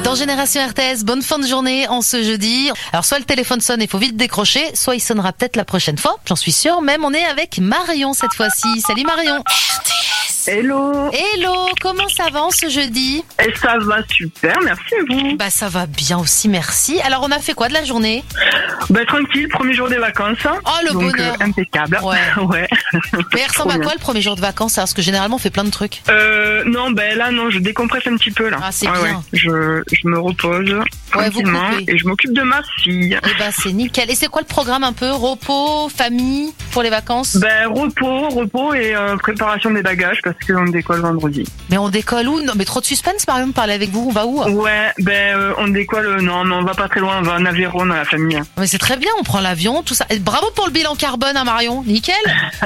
Dans Génération RTS, bonne fin de journée en ce jeudi. Alors soit le téléphone sonne et il faut vite décrocher, soit il sonnera peut-être la prochaine fois, j'en suis sûre. Même on est avec Marion cette fois-ci. Salut Marion. Hello. Hello, comment ça va en ce jeudi? Et ça va super, merci et vous? Bah ça va bien aussi, merci. Alors on a fait quoi de la journée? Bah tranquille, premier jour des vacances. Oh le donc, bonheur. impeccable. Ouais. Ouais. Mais elle ressemble à Trop quoi le premier jour de vacances? Parce que généralement on fait plein de trucs. Non, ben là non, je décompresse un petit peu là. Ah, c'est ouais, bien. ouais. Je me repose tranquillement vous coupez. et je m'occupe de ma fille. Eh ben c'est nickel. Et c'est quoi le programme un peu? Repos, famille pour les vacances? Ben repos et préparation des bagages parce qu'on décolle vendredi. Mais on décolle où? Non mais trop de suspense Marion de parler avec vous, on va où? Ouais, on décolle, non mais on va pas très loin, on va en Aveyron dans la famille. Mais c'est très bien, on prend l'avion, tout ça. Et bravo pour le bilan carbone, hein, Marion. Nickel.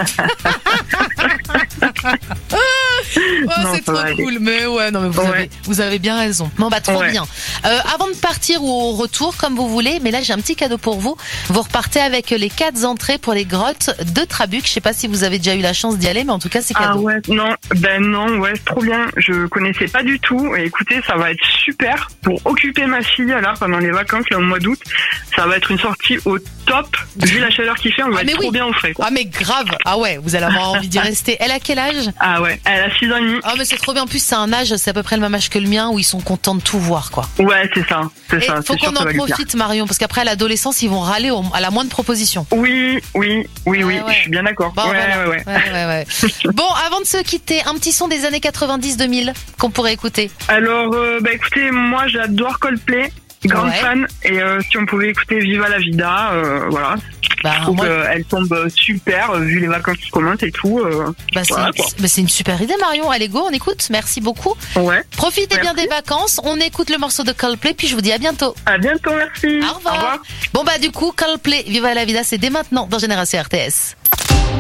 Non, c'est ça trop va aller. cool. Mais ouais, non, mais vous avez bien raison. Bon, bah, trop Ouais. bien. Avant de partir ou au retour, comme vous voulez, mais là, j'ai un petit cadeau pour vous. Vous repartez avec les 4 entrées pour les grottes de Trabuc. Je sais pas si vous avez déjà eu la chance d'y aller, mais en tout cas, c'est cadeau. Ah ouais, non, ouais, c'est trop bien. Je connaissais pas du tout. Et écoutez, ça va être super pour occuper ma fille là pendant les vacances là au mois d'août. Ça va être une sortie au top. Vu la chaleur qu'il fait, on va mais être trop oui. bien au frais, quoi. Ah, mais grave. Ah ouais, vous allez avoir envie d'y rester. Elle a quel âge? Ah ouais, elle a 6 ans et demi. Ah, mais c'est trop bien. En plus, c'est un âge, c'est à peu près le même âge que le mien où ils sont contents de tout voir, quoi. Ouais, c'est ça. Et C'est ça. faut C'est sûr qu'on que ça en va lui plaire. profite, Marion, parce qu'après, à l'adolescence, ils vont râler à la moindre proposition. Oui, Ouais. je suis bien d'accord. Bon, voilà. Ouais. Ouais. Bon, avant de se quitter, un petit son des années 90-2000 qu'on pourrait écouter. Alors, écoutez, moi j'adore Coldplay. Grande Ouais. fan. Et si on pouvait écouter Viva la Vida, voilà. Bah, Je trouve moi, qu'elle tombe super, vu les vacances qui commencent et tout. Voilà, quoi. c'est une super idée, Marion. Allez, go, on écoute. Merci beaucoup. Ouais. Profitez bien Merci. des vacances. On écoute le morceau de Coldplay, puis je vous dis à bientôt. À bientôt, merci. Au revoir. Bon, bah, du coup, Coldplay, Viva la Vida, c'est dès maintenant dans Génération RTS.